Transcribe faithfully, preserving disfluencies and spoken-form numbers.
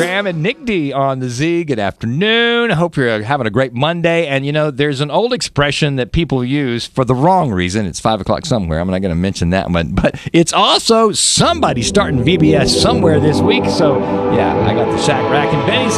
Graham and Nick D on the Z. Good afternoon. I hope you're having a great Monday. And, you know, there's an old expression that people use for the wrong reason. It's five o'clock somewhere. I'm not going to mention that one. But it's also somebody starting V B S somewhere this week. So, yeah, I got the Sack Rack and Benny